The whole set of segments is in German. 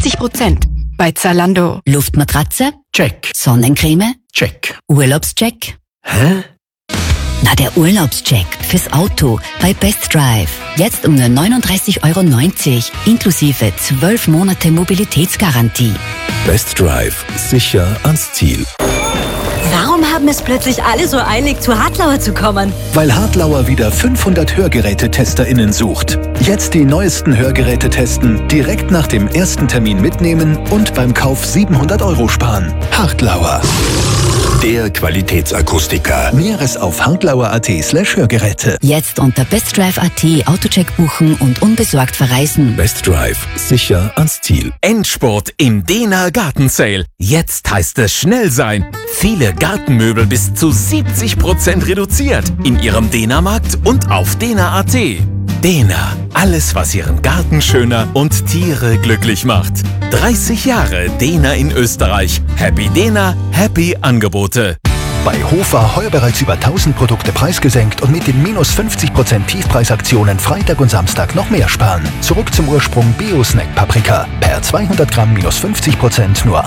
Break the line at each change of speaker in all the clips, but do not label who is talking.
70%. Bei Zalando.
Luftmatratze?
Check.
Sonnencreme?
Check.
Urlaubscheck?
Hä?
Na, der Urlaubscheck fürs Auto bei Best Drive. Jetzt um nur 39,90 € inklusive 12 Monate Mobilitätsgarantie.
Best Drive. Sicher ans Ziel.
Warum haben es plötzlich alle so eilig, zu Hartlauer zu kommen?
Weil Hartlauer wieder 500 HörgerätetesterInnen sucht. Jetzt die neuesten Hörgeräte testen, direkt nach dem ersten Termin mitnehmen und beim Kauf 700 € sparen. Hartlauer.
Der Qualitätsakustiker.
Näheres auf hartlauer.at/Hörgeräte.
Jetzt unter bestdrive.at Autocheck buchen und unbesorgt verreisen.
Best Drive. Sicher ans Ziel.
Endspurt im Dena Garten Sale. Jetzt heißt es schnell sein. Viele Gartenmöbel bis zu 70% reduziert. In Ihrem Dena-Markt und auf dena.at. Dena. Alles, was Ihren Garten schöner und Tiere glücklich macht. 30 Jahre Dena in Österreich. Happy Dena, happy Angebote.
Bei Hofer heuer bereits über 1000 Produkte preisgesenkt und mit den minus 50% Tiefpreisaktionen Freitag und Samstag noch mehr sparen. Zurück zum Ursprung Bio-Snack Paprika. Per 200 Gramm minus 50% nur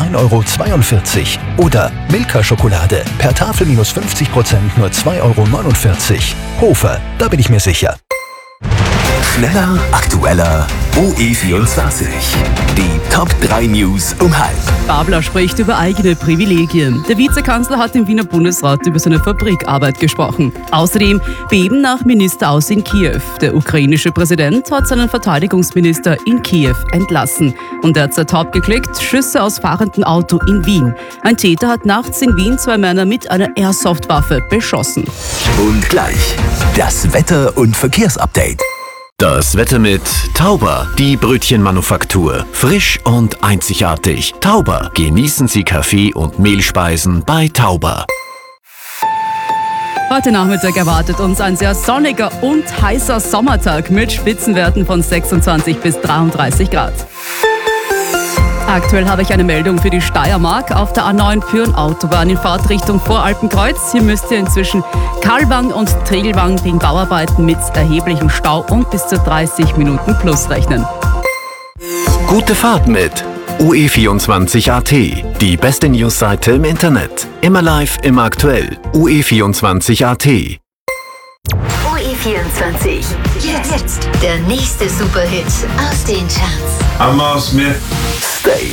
1,42 € Oder Milka Schokolade. Per Tafel minus 50% nur 2,49 €. Hofer, da bin ich mir sicher.
Schneller, aktueller, OE24. Die Top 3 News um halb.
Babler spricht über eigene Privilegien. Der Vizekanzler hat im Wiener Bundesrat über seine Fabrikarbeit gesprochen. Außerdem Beben nach Minister aus in Kiew. Der ukrainische Präsident hat seinen Verteidigungsminister in Kiew entlassen. Und derzeit top geklickt, Schüsse aus fahrendem Auto in Wien. Ein Täter hat nachts in Wien 2 Männer mit einer Airsoft-Waffe beschossen.
Und gleich das Wetter- und Verkehrsupdate.
Das Wetter mit Tauber, die Brötchenmanufaktur. Frisch und einzigartig. Tauber, genießen Sie Kaffee und Mehlspeisen bei Tauber.
Heute Nachmittag erwartet uns ein sehr sonniger und heißer Sommertag mit Spitzenwerten von 26 bis 33 Grad. Aktuell habe ich eine Meldung für die Steiermark auf der A9 Pyhrn-Autobahn in Fahrtrichtung Voralpenkreuz. Hier müsst ihr inzwischen Karlwang und Tregelwang wegen Bauarbeiten mit erheblichem Stau und bis zu 30 Minuten plus rechnen.
Gute Fahrt mit OE24.at, die beste Newsseite im Internet. Immer live, immer aktuell. OE24.at.
OE24. Jetzt der nächste Superhit aus den Charts.
Amar Smith.
Stay